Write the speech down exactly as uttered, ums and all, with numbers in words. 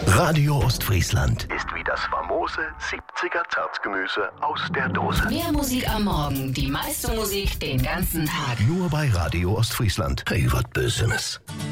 Radio Ostfriesland. Ist wie das famose siebziger Zartgemüse aus der Dose. Mehr Musik am Morgen, die meiste Musik den ganzen Tag. Nur bei Radio Ostfriesland. Hey, was Böses.